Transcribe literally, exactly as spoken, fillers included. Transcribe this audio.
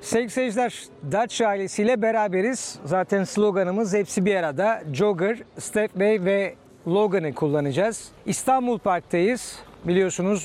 Sevgili seyirciler, Dacia ailesiyle beraberiz. Zaten sloganımız hepsi bir arada. Jogger, Stepway ve Logan'ı kullanacağız. İstanbul Park'tayız. Biliyorsunuz